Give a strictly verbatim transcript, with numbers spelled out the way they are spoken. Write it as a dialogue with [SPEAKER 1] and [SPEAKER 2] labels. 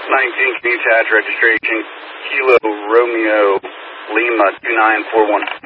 [SPEAKER 1] nineteen, can you attach registration Kilo Romeo Lima two nine four one?